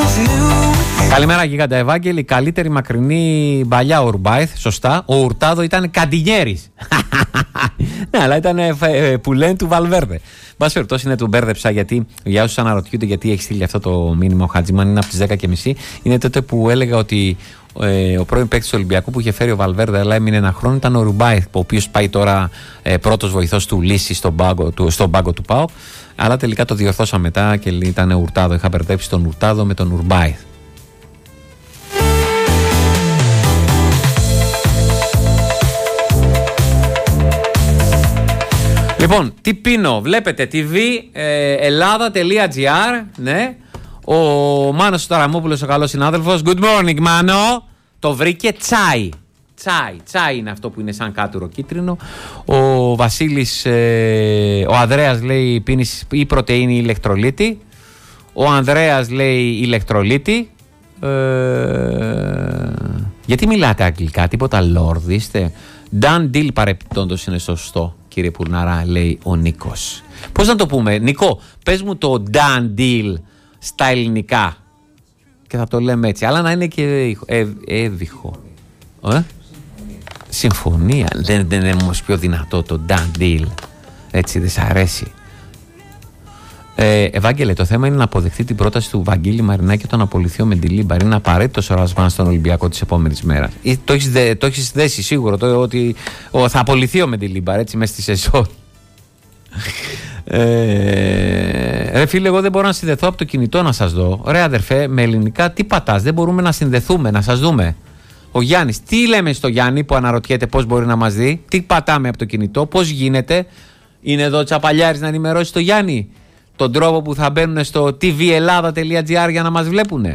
Καλημέρα Γίγαντα Ευάγγελη. Καλύτερη μακρινή παλιά ο Ουρμπάιθ. Σωστά. Ο Ουρτάδο ήταν Καντινιέρης. Ναι, αλλά ήταν που λένε του Βαλβέρδε. Μπας περιπτώσει, είναι του μπέρδεψα, γιατί για όσους αναρωτιούνται γιατί έχει στείλει αυτό το μήνυμα ο Χατζημάν, είναι από τις 10:30. Είναι τότε που έλεγα ότι ο πρώην παίκτης του Ολυμπιακού που είχε φέρει ο Βαλβέρδε, αλλά έμεινε ένα χρόνο, ήταν ο Ουρμπάιθ, ο οποίος πάει τώρα πρώτος βοηθός του Λύση στον πάγκο του ΠΑΟΚ. Αλλά τελικά το διορθώσα μετά και ήταν Ουρτάδο. Είχα μπερδέψει τον Ουρτάδο με τον Ουρμπάιθ. Λοιπόν, τι πίνω, βλέπετε TV Ελλάδα.gr, ναι. Ο Μάνος Ταραμόπουλος, ο καλός συνάδελφος. Good morning, Μάνο. Το βρήκε τσάι. Τσάι είναι αυτό που είναι σαν κάτουρο κίτρινο. Ο Βασίλης, ο Ανδρέας λέει πίνεις ή πρωτεΐνη ή ηλεκτρολίτη. Ο Ανδρέας λέει ηλεκτρολίτη. Γιατί μιλάτε αγγλικά, τίποτα Lord είστε? Dan Deal παρεπτόντως είναι σωστό, κύριε Πουρναρά, λέει ο Νίκος. Πώς να το πούμε, Νικό, πες μου το Dan Deal στα ελληνικά και θα το λέμε έτσι, αλλά να είναι και έβυχο. Συμφωνία. Δεν είναι όμως πιο δυνατό το Dan Deal? Έτσι δεν σ' αρέσει? Ευάγγελε, το θέμα είναι να αποδεχτεί την πρόταση του Βαγγέλη Μαρινάκη όταν απολυθεί ο Μεντιλίμπαρ. Είναι απαραίτητο ο Ρασβάν στον Ολυμπιακό τη επόμενη μέρα. Το έχεις δέσει σίγουρο ότι θα απολυθεί ο Μεντιλίμπαρ, έτσι, μέσα στη σεζόν. Ρε φίλε, εγώ δεν μπορώ να συνδεθώ από το κινητό να σας δω. Ρε αδερφέ, με ελληνικά τι πατάς? Δεν μπορούμε να συνδεθούμε, να σας δούμε. Ο Γιάννης, τι λέμε στο Γιάννη που αναρωτιέται πώς μπορεί να μας δει? Τι πατάμε από το κινητό, πώς γίνεται? Είναι εδώ Τσαπαλιάρης να ενημερώσει το Γιάννη τον τρόπο που θα μπαίνουν στο tvellada.gr για να μας βλέπουνε?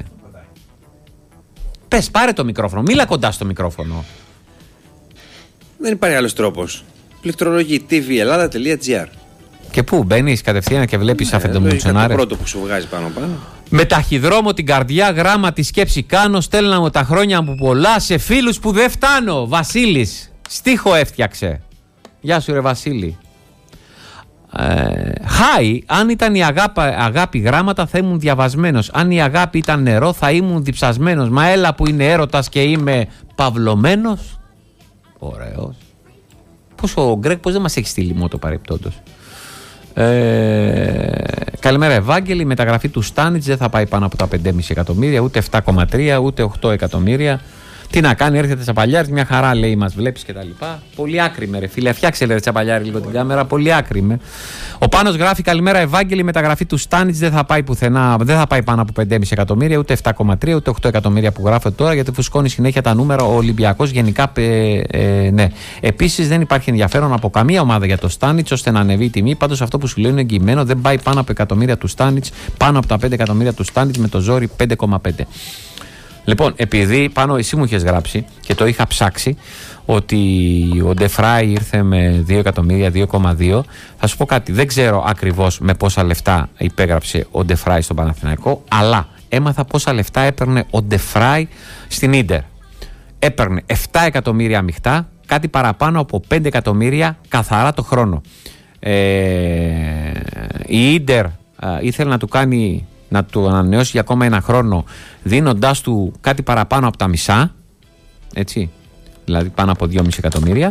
Πες, πάρε το μικρόφωνο, μίλα κοντά στο μικρόφωνο. Δεν υπάρχει άλλος τρόπος. Πληκτρολογεί tvellada.gr. Και πού μπαίνεις κατευθείαν και βλέπεις αφεντομουτσονάρες? Το πρώτο που σου βγάζει πάνω. Με ταχυδρόμο την καρδιά, γράμμα τη σκέψη κάνω. Στέλνα μου τα χρόνια μου πολλά σε φίλους που δεν φτάνω. Βασίλης, στίχο έφτιαξε. Γεια σου ρε Βασίλη. Χάι, αν ήταν η αγάπη γράμματα θα ήμουν διαβασμένος. Αν η αγάπη ήταν νερό θα ήμουν διψασμένος. Μα έλα που είναι έρωτας και είμαι παυλωμένος. Ωραίος. Πώς ο Γκρέκ, πώς δεν μας έχει στείλει μότο παρεπτόντος? Καλημέρα Ευάγγελη. Η μεταγραφή του Στάνιτς δεν θα πάει πάνω από τα 5,5 εκατομμύρια, ούτε 7,3 ούτε 8 εκατομμύρια. Τι να κάνει, έρχεται Τσαπαλιάρης, μια χαρά λέει, μας βλέπεις και τα λοιπά. Πολύ άκριμε ρε φίλε, φτιάξε ρε Τσαπαλιάρη λίγο την κάμερα, πολύ άκριμε. Ο Πάνος γράφει καλημέρα Ευάγγελη, η μεταγραφή του Στάνιτς δεν θα πάει πουθενά, δεν θα πάει πάνω από 5,5 εκατομμύρια, ούτε 7,3 ούτε 8 εκατομμύρια που γράφεται τώρα, γιατί φουσκώνει συνέχεια τα νούμερα ο Ολυμπιακός γενικά. Ναι. Επίσης δεν υπάρχει ενδιαφέρον από καμία ομάδα για το Στάνιτς ώστε να ανεβεί η τιμή. Πάντως αυτό που σου λέω είναι εγγυημένο, δεν πάει πάνω από εκατομμύρια του Στάνιτς, πάνω από τα 5 εκατομμύρια του Στάνιτς με το ζόρι 5,5. Λοιπόν, επειδή πάνω εσύ μου είχες γράψει και το είχα ψάξει ότι ο Ντεφράι ήρθε με 2 εκατομμύρια, 2,2, θα σου πω κάτι, δεν ξέρω ακριβώς με πόσα λεφτά υπέγραψε ο Ντεφράι στον Παναθηναϊκό, αλλά έμαθα πόσα λεφτά έπαιρνε ο Ντεφράι στην Ίντερ. Έπαιρνε 7 εκατομμύρια μειχτά, κάτι παραπάνω από 5 εκατομμύρια καθαρά το χρόνο. Η Ίντερ ήθελε να του κάνει, να του ανανεώσει για ακόμα ένα χρόνο, δίνοντάς του κάτι παραπάνω από τα μισά, έτσι, δηλαδή πάνω από 2,5 εκατομμύρια.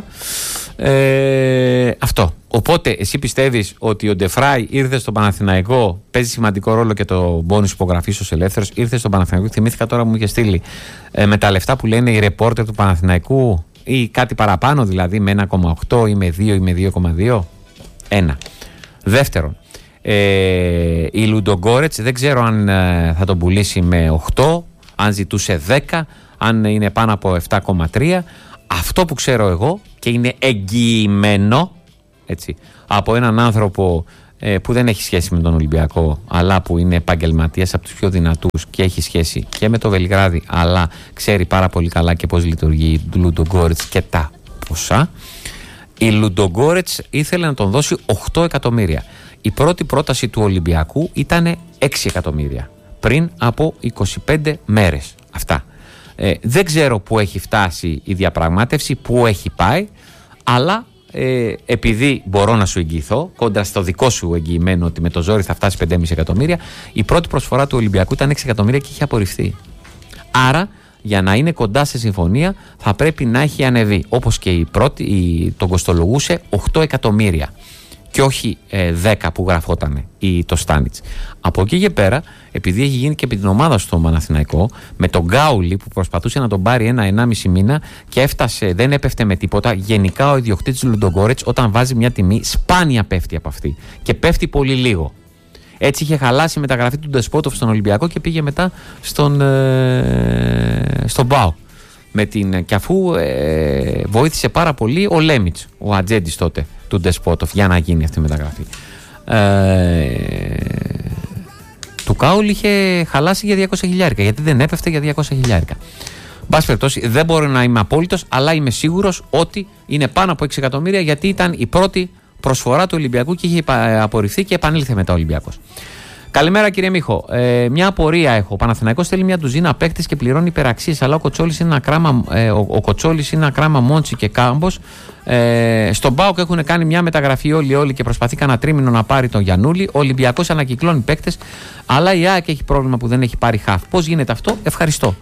Αυτό. Οπότε εσύ πιστεύεις ότι ο Ντεφράι ήρθε στον Παναθηναϊκό, παίζει σημαντικό ρόλο και το μπόνους υπογραφής ως ελεύθερος, ήρθε στον Παναθηναϊκό, θυμήθηκα τώρα μου είχε στείλει με τα λεφτά που λένε οι ρεπόρτερ του Παναθηναϊκού ή κάτι παραπάνω, δηλαδή με 1,8 ή με 2 ή με 2,2. Ένα. Δεύτερον, η Λουντογκόρετς δεν ξέρω αν θα τον πουλήσει με 8, αν ζητούσε 10, αν είναι πάνω από 7,3. Αυτό που ξέρω εγώ και είναι εγγυημένο, έτσι, από έναν άνθρωπο που δεν έχει σχέση με τον Ολυμπιακό, αλλά που είναι επαγγελματίας από τους πιο δυνατούς και έχει σχέση και με το Βελιγράδι, αλλά ξέρει πάρα πολύ καλά και πώς λειτουργεί η Λουντογκόρετς και τα ποσά. Η Λουντογκόρετς ήθελε να τον δώσει 8 εκατομμύρια. Η πρώτη πρόταση του Ολυμπιακού ήταν 6 εκατομμύρια πριν από 25 μέρες. Αυτά. Δεν ξέρω πού έχει φτάσει η διαπραγμάτευση, πού έχει πάει, αλλά επειδή μπορώ να σου εγγυηθώ, κόντρα στο δικό σου εγγυημένο ότι με το ζόρι θα φτάσει 5,5 εκατομμύρια, η πρώτη προσφορά του Ολυμπιακού ήταν 6 εκατομμύρια και είχε απορριφθεί. Άρα, για να είναι κοντά σε συμφωνία, θα πρέπει να έχει ανεβεί. Όπως και η πρώτη, τον κοστολογούσε 8 εκατομμύρια. Και όχι 10 που γραφόταν το Στάνιτς. Από εκεί και πέρα, επειδή έχει γίνει και επί την ομάδα στο Παναθηναϊκό, με τον Γκάουλι που προσπαθούσε να τον πάρει 1-1,5 μήνα και έφτασε, δεν έπεφτε με τίποτα. Γενικά ο ιδιοκτήτης Λουντογκόρετς, όταν βάζει μια τιμή, σπάνια πέφτει από αυτή. Και πέφτει πολύ λίγο. Έτσι είχε χαλάσει η μεταγραφή του Ντεσπότοφ στον Ολυμπιακό και πήγε μετά στον ΠΑΟΚ. Και αφού βοήθησε πάρα πολύ ο Λέμιτς, ο ατζέντης τότε του Ντεσπότοφ, για να γίνει αυτή η μεταγραφή. Του Κάουλ είχε χαλάσει για 200 χιλιάρικα, γιατί δεν έπεφτε για 200 χιλιάρικα. Μπας περιπτώσει, δεν μπορώ να είμαι απόλυτος, αλλά είμαι σίγουρος ότι είναι πάνω από 6 εκατομμύρια, γιατί ήταν η πρώτη προσφορά του Ολυμπιακού και είχε απορριφθεί και επανήλθε μετά ο Ολυμπιακός. Καλημέρα κύριε Μίχο. Μια απορία έχω. Ο Παναθηναϊκός θέλει μια ντουζίνα παίκτες και πληρώνει υπεραξίες, αλλά ο Κοτσόλης είναι ένα κράμα Μόντσι και Κάμπος. Στον ΠΑΟΚ έχουν κάνει μια μεταγραφή όλοι και προσπαθεί κανένα τρίμηνο να πάρει τον Γιαννούλη. Ο Ολυμπιακός ανακυκλώνει παίκτες, αλλά η ΑΕΚ έχει πρόβλημα που δεν έχει πάρει χαφ. Πώς γίνεται αυτό? Ευχαριστώ.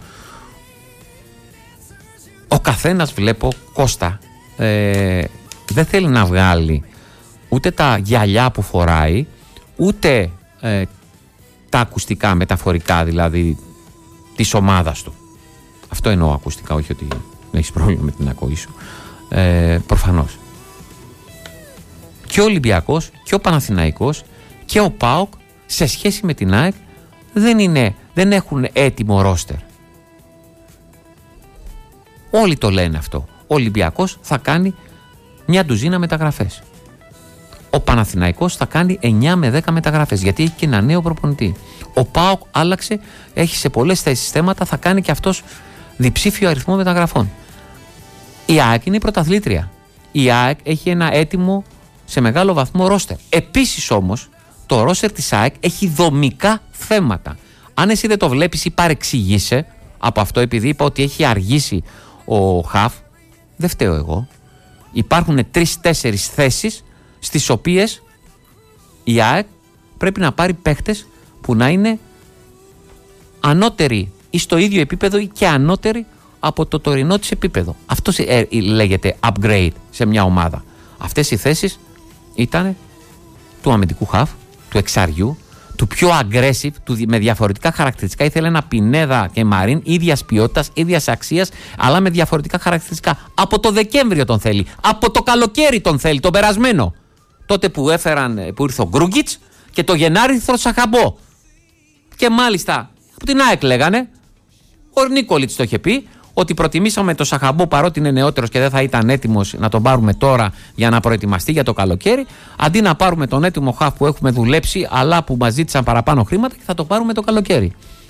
Ο καθένας, βλέπω, Κώστα, δεν θέλει να βγάλει ούτε τα γυαλιά που φοράει, ούτε τα ακουστικά μεταφορικά, δηλαδή της ομάδας του. Αυτό εννοώ ακουστικά, όχι ότι έχεις πρόβλημα με την ακοή σου. Προφανώς. Και ο Ολυμπιακός και ο Παναθηναϊκός και ο ΠΑΟΚ σε σχέση με την ΑΕΚ δεν έχουν έτοιμο ρόστερ. Όλοι το λένε αυτό. Ο Ολυμπιακός θα κάνει μια ντουζίνα μεταγραφές. Ο Παναθηναϊκός θα κάνει 9 με 10 μεταγραφές, γιατί έχει και ένα νέο προπονητή. Ο ΠΑΟΚ άλλαξε, έχει σε πολλές θέσεις θέματα, θα κάνει και αυτός διψήφιο αριθμό μεταγραφών. Η ΑΕΚ είναι η πρωταθλήτρια. Η ΑΕΚ έχει ένα έτοιμο σε μεγάλο βαθμό ρόστερ. Επίσης όμως, το ρόστερ της ΑΕΚ έχει δομικά θέματα. Αν εσύ δεν το βλέπεις ή παρεξηγείσαι από αυτό, επειδή είπα ότι έχει αργήσει ο ΧΑΦ, δεν φταίω εγώ. Υπάρχουν 3-4 θέσεις στις οποίες η ΑΕΚ πρέπει να πάρει παίχτες που να είναι ανώτεροι ή στο ίδιο επίπεδο ή και ανώτεροι από το τωρινό της επίπεδο. Αυτό λέγεται upgrade σε μια ομάδα. Αυτές οι θέσεις ήταν του αμυντικού χαφ, του εξαριού, του πιο aggressive, με διαφορετικά χαρακτηριστικά. Ήθελε ένα Πινέδα και Μαρίν ίδιας ποιότητας, ίδιας αξίας, αλλά με διαφορετικά χαρακτηριστικά. Από το Δεκέμβριο τον θέλει. Από το καλοκαίρι τον θέλει, τον περασμένο. Τότε που ήρθε ο Γκρούγκιτς και το Γενάρη ήρθε ο Σαχαμπό. Και μάλιστα από την ΑΕΚ λέγανε, ο Νίκολιτς το είχε πει, ότι προτιμήσαμε το Σαχαμπό παρότι είναι νεότερος και δεν θα ήταν έτοιμος να τον πάρουμε τώρα για να προετοιμαστεί για το καλοκαίρι, αντί να πάρουμε τον έτοιμο χαφ που έχουμε δουλέψει αλλά που μας ζήτησαν παραπάνω χρήματα και θα το πάρουμε το καλοκαίρι.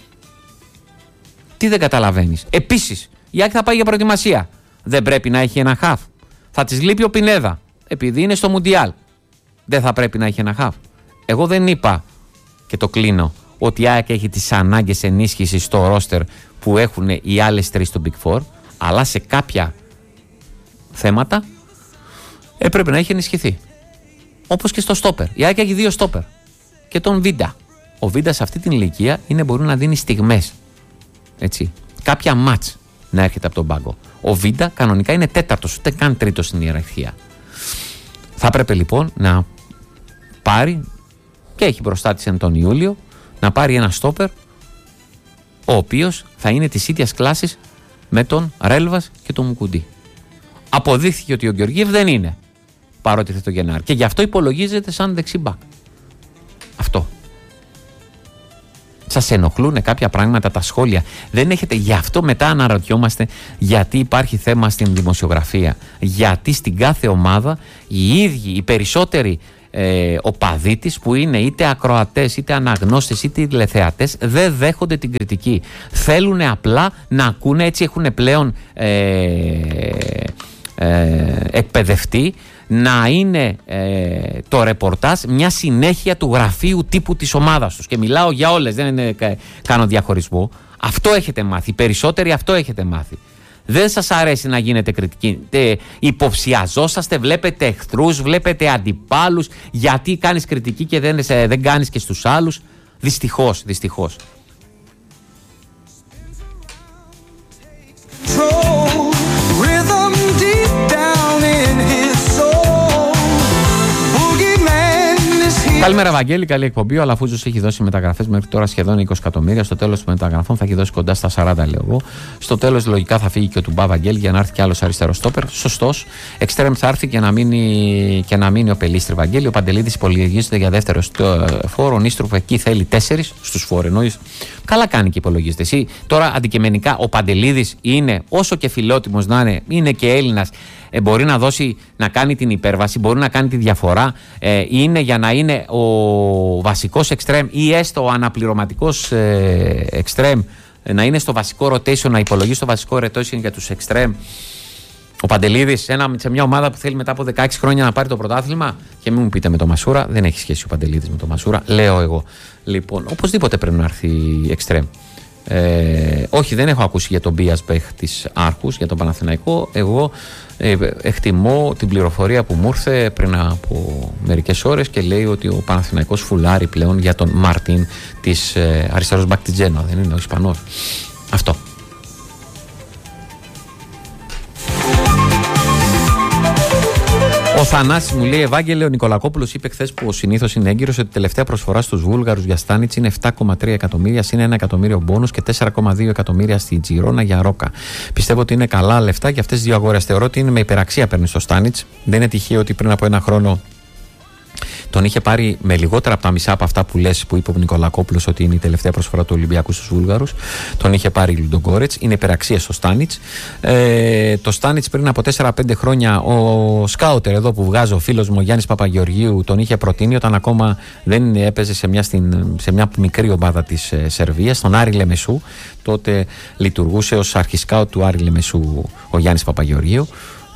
Τι δεν καταλαβαίνεις? Επίσης, η ΑΕΚ θα πάει για προετοιμασία. Δεν πρέπει να έχει ένα χαφ? Θα της λείπει ο Πινέδα, επειδή είναι στο Μουντιάλ. Δεν θα πρέπει να έχει ένα χαφ? Εγώ δεν είπα, και το κλείνω, ότι η ΑΕΚ έχει τις ανάγκες ενίσχυσης στο ρόστερ που έχουν οι άλλες τρεις στο Big Four, αλλά σε κάποια θέματα έπρεπε να έχει ενισχυθεί. Όπως και στο στόπερ. Η ΑΕΚ έχει 2 στόπερ και τον Βίντα. Ο Βίντα σε αυτή την ηλικία μπορεί να δίνει στιγμές. Έτσι. Κάποια μάτς να έρχεται από τον πάγκο. Ο Βίντα κανονικά είναι 4ος, ούτε καν 3ος στην ιεραρχία. Θα έπρεπε λοιπόν να πάρει, και έχει μπροστά της τον Ιούλιο, να πάρει ένα στόπερ ο οποίος θα είναι της ίδιας κλάσης με τον Ρέλβας και τον Μουκουντή. Αποδείχθηκε ότι ο Γεωργίευ δεν είναι, παρότι ήρθε το Γενάρη, και γι' αυτό υπολογίζεται σαν δεξιμπάκ. Αυτό. Σας ενοχλούν κάποια πράγματα, τα σχόλια? Δεν έχετε? Γι' αυτό μετά αναρωτιόμαστε γιατί υπάρχει θέμα στην δημοσιογραφία. Γιατί στην κάθε ομάδα οι ίδιοι, οι περισσότεροι οπαδοί της, που είναι είτε ακροατές, είτε αναγνώστες, είτε τηλεθεατές, δεν δέχονται την κριτική. Θέλουν απλά να ακούνε, έτσι έχουν πλέον εκπαιδευτεί, να είναι το ρεπορτάζ μια συνέχεια του γραφείου τύπου της ομάδας τους. Και μιλάω για όλες, δεν κάνω διαχωρισμό. Αυτό έχετε μάθει. Οι περισσότεροι αυτό έχετε μάθει. Δεν σας αρέσει να γίνετε κριτικοί. Υποψιαζόσαστε, βλέπετε εχθρούς, βλέπετε αντιπάλους. Γιατί κάνεις κριτική και δεν κάνεις και στους άλλους? Δυστυχώς. Καλημέρα, Βαγγέλη. Καλή εκπομπή. Ο Αλαφούζος έχει δώσει μεταγραφές μέχρι τώρα σχεδόν 20 εκατομμύρια. Στο τέλος των μεταγραφών θα έχει δώσει κοντά στα 40, λέω εγώ. Στο τέλος, λογικά θα φύγει και ο Τουμπά, Βαγγέλη, για να έρθει κι άλλος αριστερός στόπερ. Σωστός. Εξτρέμ θα έρθει και να μείνει ο Πελίστρη, Βαγγέλη. Ο Παντελίδης υπολογίζεται για δεύτερο φόρο. Ο Νίστροφ εκεί θέλει 4 στους φόρους. Καλά κάνει και υπολογίζεται. Εσύ τώρα αντικειμενικά ο Παντελίδης είναι, όσο και φιλότιμος να είναι και Έλληνας, μπορεί να δώσει, να κάνει την υπέρβαση, μπορεί να κάνει τη διαφορά. Είναι για να είναι ο βασικός εξτρέμ ή έστω ο αναπληρωματικός εξτρέμ, να είναι στο βασικό rotation, να υπολογίσει το βασικό rotation για τους εξτρέμ. Ο Παντελίδης σε μια ομάδα που θέλει μετά από 16 χρόνια να πάρει το πρωτάθλημα. Και μην μου πείτε με το Μασούρα, δεν έχει σχέση ο Παντελίδης με το Μασούρα, λέω εγώ. Λοιπόν, οπωσδήποτε πρέπει να έρθει εξτρέμ. Όχι, δεν έχω ακούσει για τον Μπίας Μπέχ της Άρχους, για τον Παναθηναϊκό. Εγώ εκτιμώ την πληροφορία που μου ήρθε πριν από μερικές ώρες και λέει ότι ο Παναθηναϊκός φουλάρει πλέον για τον Μαρτίν της αριστερός μπακ της Τζένοα. Δεν είναι ο Ισπανός? Αυτό. Ο Θανάσης μου λέει: Ευάγγελε, ο Νικολακόπουλος είπε χθες που ο συνήθως είναι έγκυρος ότι η τελευταία προσφορά στους Βούλγαρους για Στάνιτς είναι 7,3 εκατομμύρια, συν 1 εκατομμύριο μπόνους και 4,2 εκατομμύρια στη Τζιρόνα για Ρόκα. Πιστεύω ότι είναι καλά λεφτά για αυτές τις δύο αγορές. Θεωρώ ότι είναι με υπεραξία παίρνει στο Στάνιτς. Δεν είναι τυχαίο ότι πριν από ένα χρόνο τον είχε πάρει με λιγότερα από τα μισά από αυτά που λες, που είπε ο Νικολακόπουλος ότι είναι η τελευταία προσφορά του Ολυμπιακού στους Βούλγαρους. Τον είχε πάρει η Λουντογκόρετς. Είναι υπεραξία στο Στάνιτς. Το Στάνιτς πριν από 4-5 χρόνια, ο σκάουτερ εδώ που βγάζω, ο φίλος μου ο Γιάννης Παπαγεωργίου, τον είχε προτείνει όταν ακόμα δεν έπαιζε σε μια μικρή ομάδα της Σερβίας, τον Άρη Λεμεσού. Τότε λειτουργούσε ως αρχισκάουτ του Άρη Λεμεσού ο Γιάννης Παπαγεωργίου.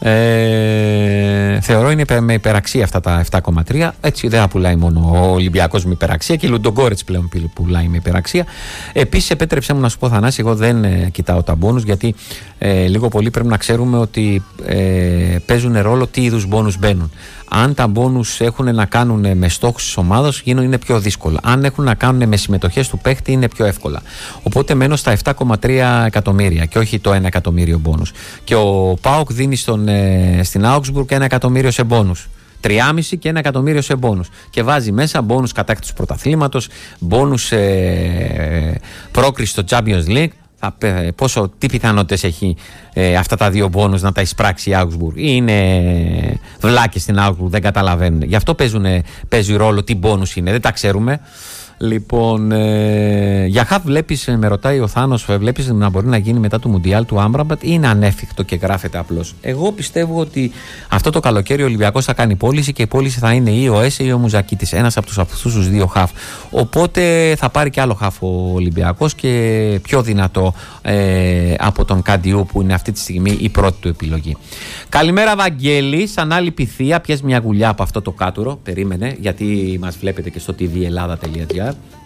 Θεωρώ είναι με υπεραξία αυτά τα 7,3. Έτσι δεν θα πουλάει μόνο ο Ολυμπιακός με υπεραξία, και η Λουντογκόρετς πλέον πουλάει με υπεραξία. Επίσης, επέτρεψέ μου να σου πω, Θανάση, εγώ δεν κοιτάω τα μπόνους, γιατί λίγο πολύ πρέπει να ξέρουμε ότι παίζουν ρόλο τι είδους μπόνους μπαίνουν. Αν τα μπόνους έχουν να κάνουν με στόχους της ομάδας, είναι πιο δύσκολα. Αν έχουν να κάνουν με συμμετοχές του παίχτη, είναι πιο εύκολα. Οπότε μένω στα 7,3 εκατομμύρια και όχι το 1 εκατομμύριο μπόνους. Και ο ΠΑΟΚ δίνει στην Augsburg 1 εκατομμύριο σε μπόνους. 3,5 και 1 εκατομμύριο σε μπόνους. Και βάζει μέσα μπόνους κατάκτησης πρωταθλήματος, μπόνους πρόκριση στο Champions League. Τι πιθανότητες έχει αυτά τα δύο μπόνους να τα εισπράξει η Augsburg? Είναι βλάκες στην Augsburg, δεν καταλαβαίνουν. Γι' αυτό παίζει ρόλο τι μπόνους είναι, δεν τα ξέρουμε. Λοιπόν, για χαφ βλέπεις, με ρωτάει ο Θάνος, βλέπεις να μπορεί να γίνει μετά το Μουντιάλ του Άμραμπατ ή είναι ανέφικτο και γράφεται απλώς? Εγώ πιστεύω ότι αυτό το καλοκαίρι ο Ολυμπιακός θα κάνει πώληση και η πώληση θα είναι ή ο Έσε ή ο Μουζακίτης, ένας από αυτούς τους δύο χαφ. Οπότε θα πάρει και άλλο χαφ ο Ολυμπιακός και πιο δυνατό από τον Καντιού που είναι αυτή τη στιγμή η πρώτη του επιλογή. Καλημέρα, Βαγγέλη. Σαν άλλη πυθία, πιες μια γουλιά από αυτό το κάτουρο. Περίμενε, γιατί μας βλέπετε και στο tvellada.gr.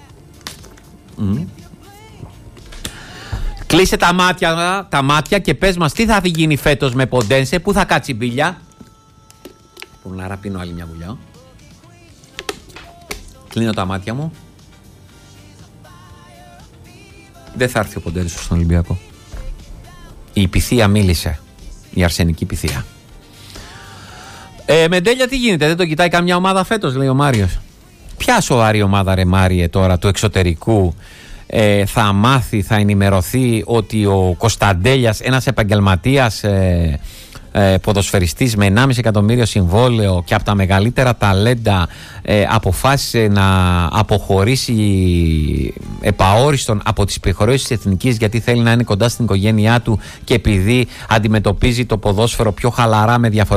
Κλείσε τα μάτια και πες μας τι θα γίνει φέτος με Ποντένσε, πού θα κάτσει μπίλια. Άρα πίνω άλλη μια γουλιά. Κλείνω τα μάτια μου. Δεν θα έρθει ο Ποντένσε στον Ολυμπιακό. Η πυθία μίλησε. Η αρσενική πυθία. Μεντέλια, τι γίνεται, δεν το κοιτάει καμιά ομάδα φέτος, λέει ο Μάριος. Ποια σοβαρή ομάδα, ρε Μάριε, τώρα του εξωτερικού θα μάθει, θα ενημερωθεί ότι ο Κωνσταντέλιας, ένας επαγγελματίας ποδοσφαιριστής με 1,5 εκατομμύριο συμβόλαιο και από τα μεγαλύτερα ταλέντα, αποφάσισε να αποχωρήσει επαόριστον από τις επιχορηγήσεις της Εθνικής, γιατί θέλει να είναι κοντά στην οικογένειά του και επειδή αντιμετωπίζει το ποδόσφαιρο πιο χαλαρά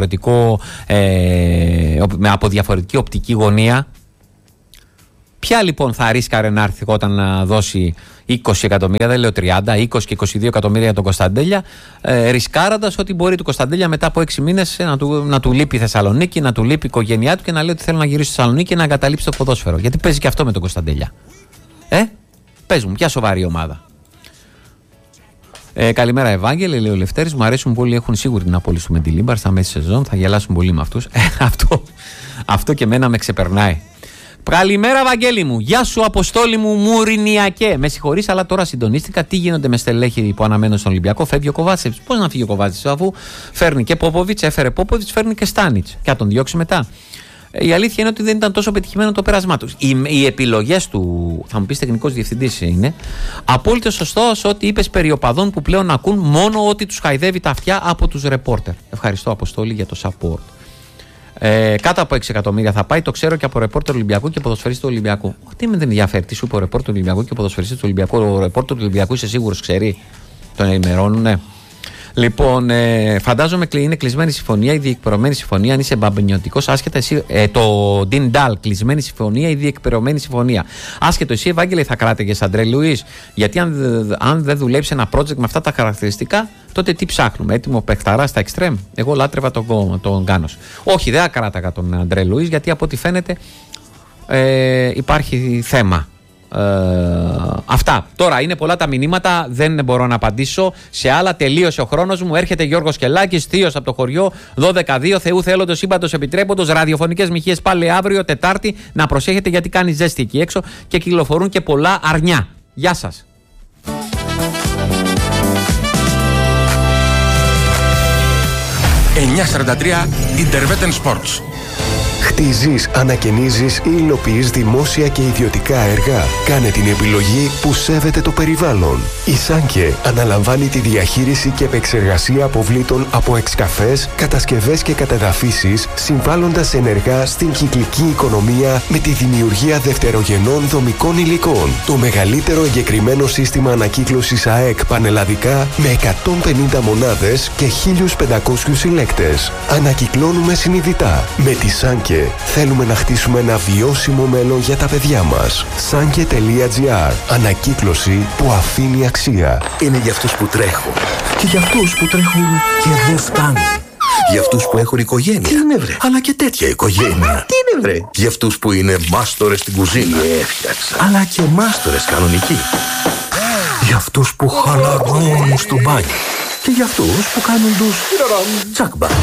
από διαφορετική οπτική γωνία? Ποια λοιπόν θα ρίσκαρε να έρθει όταν να δώσει 20 εκατομμύρια, δεν λέω 30, 20 και 22 εκατομμύρια για τον Κωνσταντέλια, ρισκάροντας ότι μπορεί του Κωνσταντέλια μετά από 6 μήνες να του λείπει η Θεσσαλονίκη, να του λείπει η οικογένειά του και να λέει ότι θέλω να γυρίσει στη Θεσσαλονίκη και να εγκαταλείψει το ποδόσφαιρο. Γιατί παίζει και αυτό με τον Κωνσταντέλια. Πες μου, ποια σοβαρή ομάδα? Καλημέρα, Ευάγγελε, λέει ο Λευτέρης. Μου αρέσουν πολύ, έχουν σίγουρη την απόλυση του Μεντιλίμπαρ στα μέση σεζόν. Θα γελάσουν πολύ με αυτούς. Αυτό και εμένα με ξεπερνάει. Καλημέρα, Βαγγέλη μου. Γεια σου, Αποστόλη μου, Μουρινιακέ. Με συγχωρείς, αλλά τώρα συντονίστηκα. Τι γίνονται με στελέχη που αναμένουν στον Ολυμπιακό? Φεύγει ο Κοβάτσεβιτς. Πώς να φύγει ο Κοβάτσεβιτς, αφού φέρνει και Πόποβιτς, έφερε Πόποβιτς, φέρνει και Στάνιτς. Και θα τον διώξει μετά. Η αλήθεια είναι ότι δεν ήταν τόσο πετυχημένο το πέρασμά του. Οι επιλογές του, θα μου πεις τεχνικός διευθυντής είναι, απόλυτα σωστός ότι είπες περί οπαδών που πλέον ακούν μόνο ότι τους χαϊδεύει τα αυτιά από τους ρεπόρτερ. Ευχαριστώ, Αποστόλη, για το support. Κάτω από 6 εκατομμύρια θα πάει, το ξέρω και από ρεπόρτερ Ολυμπιακού και ποδοσφαιριστή του Ολυμπιακού. Τι με δεν ενδιαφέρει, τι σου είπε ο ρεπόρτερ του Ολυμπιακού και ο ποδοσφαιριστή του Ολυμπιακού? Ο ρεπόρτερ του Ολυμπιακού είσαι σίγουρος ξέρει? Τον ενημερώνουνε. Λοιπόν, φαντάζομαι είναι κλεισμένη συμφωνία ή διεκπαιρωμένη συμφωνία. Αν είσαι μπαμπενιωτικός, άσχετα εσύ. Το Dean Dahl, κλεισμένη συμφωνία ή διεκπαιρωμένη συμφωνία. Άσχετο εσύ, Ευάγγελε, θα κράτεγες Αντρέ Λουίς? Γιατί αν δεν δουλέψει ένα project με αυτά τα χαρακτηριστικά, τότε τι ψάχνουμε? Έτοιμο παιχταρά στα εξτρέμ? Εγώ λάτρευα τον Γκάνος. Όχι, δεν κράταγα τον Αντρέ Λουίς, γιατί από ό,τι φαίνεται υπάρχει θέμα. Αυτά. Τώρα είναι πολλά τα μηνύματα, δεν μπορώ να απαντήσω σε άλλα. Τελείωσε ο χρόνος μου. Έρχεται Γιώργος Κελάκης, θείος από το χωριό. 12-2, Θεού θέλοντος, σύμπαντος επιτρέποντος. Ραδιοφωνικές μοιχείες πάλι αύριο Τετάρτη. Να προσέχετε γιατί κάνει ζέστη εκεί έξω και κυκλοφορούν και πολλά αρνιά. Γεια σας. 943 Interveten Sports. Χτίζεις, ανακαινίζεις ή υλοποιείς δημόσια και ιδιωτικά έργα? Κάνε την επιλογή που σέβεται το περιβάλλον. Η Σάνκε αναλαμβάνει τη διαχείριση και επεξεργασία αποβλήτων από εξκαφές, κατασκευές και κατεδαφίσεις, συμβάλλοντας ενεργά στην κυκλική οικονομία με τη δημιουργία δευτερογενών δομικών υλικών. Το μεγαλύτερο εγκεκριμένο σύστημα ανακύκλωσης ΑΕΚ πανελλαδικά με 150 μονάδες και 1.500 συλλέκτες. Ανακυκλώνουμε συνειδητά. Με τη Σάνκε θέλουμε να χτίσουμε ένα βιώσιμο μέλλον για τα παιδιά μας. Sanke.gr. Ανακύκλωση που αφήνει αξία. Είναι για αυτούς που τρέχουν και για αυτούς που τρέχουν και δεν φτάνουν. Για αυτούς που έχουν οικογένεια. Τι είναι βρε? Αλλά και τέτοια οικογένεια. Τι είναι βρε? Για αυτούς που είναι μάστορες στην κουζίνα. Έφτιαξα. Αλλά και μάστορες κανονικοί. Για αυτούς που χαλαρώνουν στο μπάνιο. Και για αυτούς που κάνουν τους τσακμπά.